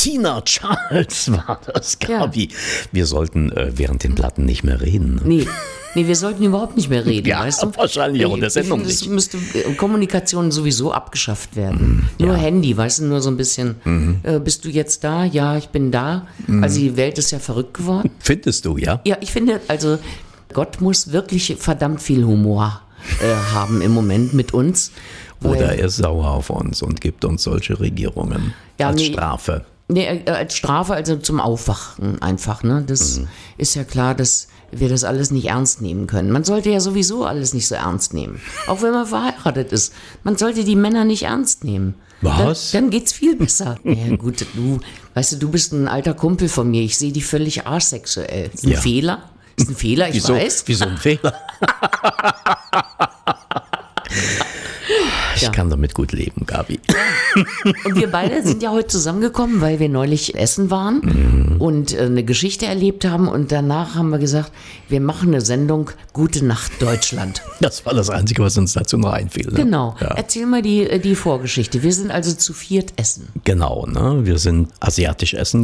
Tina Charles war das, Gabi. Ja. Wir sollten während den Platten nicht mehr reden. Ne? Nee, wir sollten überhaupt nicht mehr reden, ja, weißt du? Wahrscheinlich auch in der Sendung nicht. Es müsste Kommunikation sowieso abgeschafft werden. Nur Handy, weißt du, nur so ein bisschen. Bist du jetzt da? Ja, ich bin da. Also die Welt ist ja verrückt geworden. Findest du, ja? Ja, ich finde, also Gott muss wirklich verdammt viel Humor haben im Moment mit uns. Oder er ist sauer auf uns und gibt uns solche Regierungen als Strafe. Nee, als Strafe, also zum Aufwachen einfach. Ne? Das ist ja klar, dass wir das alles nicht ernst nehmen können. Man sollte ja sowieso alles nicht so ernst nehmen. Auch wenn man verheiratet ist. Man sollte die Männer nicht ernst nehmen. Was? Dann geht's viel besser. Ja gut, du bist ein alter Kumpel von mir. Ich sehe dich völlig asexuell. Ist ein Fehler? Ist ein Fehler, ich weiß. Wieso ein Fehler? Ich kann damit gut leben, Gabi. Und wir beide sind ja heute zusammengekommen, weil wir neulich essen waren und eine Geschichte erlebt haben. Und danach haben wir gesagt, wir machen eine Sendung Gute Nacht Deutschland. Das war das Einzige, was uns dazu noch einfiel. Ne? Genau. Ja. Erzähl mal die Vorgeschichte. Wir sind also zu viert essen. Genau, ne? Wir sind asiatisch essen